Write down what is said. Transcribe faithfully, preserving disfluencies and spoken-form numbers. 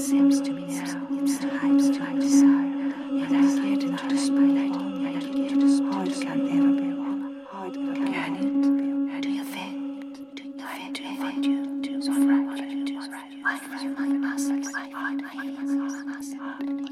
seems to me now, seems to me so, and I get into the spotlight, and I get into the spotlight, can ever be wrong, can it? Do you think, do you think, do you think, you do so right, you do so right, I find my muscles, I find my muscles,